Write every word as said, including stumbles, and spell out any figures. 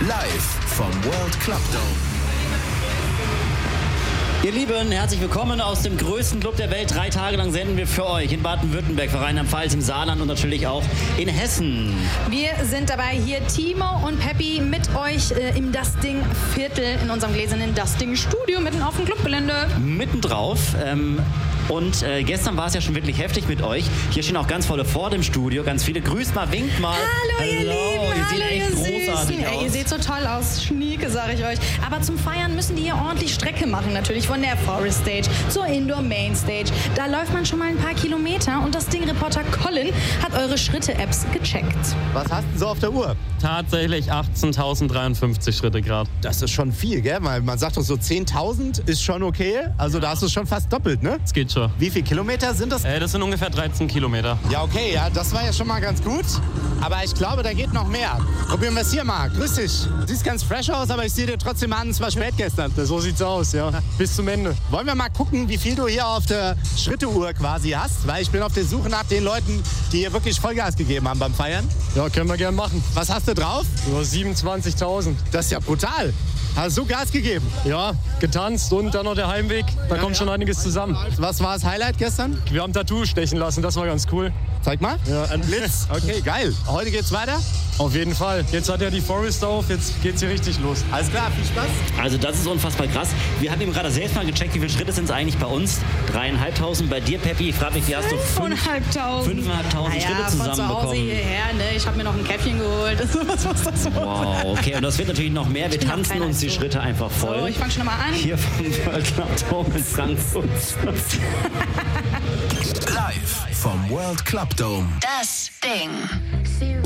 Live vom World Club Dome. Ihr Lieben, herzlich willkommen aus dem größten Club der Welt. Drei Tage lang senden wir für euch in Baden-Württemberg, für Rheinland-Pfalz, im Saarland und natürlich auch in Hessen. Wir sind dabei hier, Timo und Peppi, mit euch äh, im Dusting-Viertel, in unserem gläsernen Dusting-Studio, mitten auf dem Clubgelände. Mitten drauf. Ähm, und äh, gestern war es ja schon wirklich heftig mit euch. Hier stehen auch ganz volle vor dem Studio, ganz viele. Grüßt mal, winkt mal. Hallo, ihr Hallo, Lieben, ihr hallo, seht echt ihr großartig Süßen. aus. Ey, ihr seht so toll aus, Schnieke, sag ich euch. Aber zum Feiern müssen die hier ordentlich Strecke machen, natürlich. Von der Forest Stage zur Indoor Main Stage. Da läuft man schon mal ein paar Kilometer und das Ding-Reporter Colin hat eure Schritte-Apps gecheckt. Was hast du so auf der Uhr? Tatsächlich achtzehntausenddreiundfünfzig Schritte gerade. Das ist schon viel, gell? Weil man sagt doch so zehntausend ist schon okay. Also da hast du schon fast doppelt, ne? Das geht schon. Wie viele Kilometer sind das? Äh, das sind ungefähr dreizehn Kilometer. Ja, okay, ja, das war ja schon mal ganz gut. Aber ich glaube, da geht noch mehr. Probieren wir es hier mal. Grüß dich. Siehst ganz fresh aus, aber ich sehe dir trotzdem an, es war spät gestern. So sieht's aus, ja. Bis zum Ende. Wollen wir mal gucken, wie viel du hier auf der Schritteuhr quasi hast? Weil ich bin auf der Suche nach den Leuten, die hier wirklich Vollgas gegeben haben beim Feiern. Ja, können wir gern machen. Was hast du drauf? Über siebenundzwanzigtausend. Das ist ja brutal. Hast du Gas gegeben? Ja, getanzt und dann noch der Heimweg. Da Ja, kommt ja. schon einiges zusammen. Was war das Highlight gestern? Wir haben Tattoo stechen lassen, das war ganz cool. Zeig mal. Ja, Ein Blitz. Okay, geil. Heute geht's weiter? Auf jeden Fall. Jetzt hat ja die Forest auf, jetzt geht's hier richtig los. Alles klar, viel Spaß. Also das ist unfassbar krass. Wir haben eben gerade selbst mal gecheckt, wie viele Schritte sind es eigentlich bei uns? Dreieinhalbtausend. Bei dir, Peppi, ich frage mich, wie hast du fünf, Fünfeinhalbtausend. fünfeinhalbtausend naja, Schritte von zu Hause zusammenbekommen? hierher, ne? Ich habe mir noch ein Käffchen geholt. Was muss das so? Wow, okay. Und das wird natürlich noch mehr. Wir Ich bin noch tanzen keiner uns die zu. Schritte einfach voll. So, ich fange schon mal an. Hier vom World Club Dome in Frankfurt. Live vom World Club Dome. Das Ding.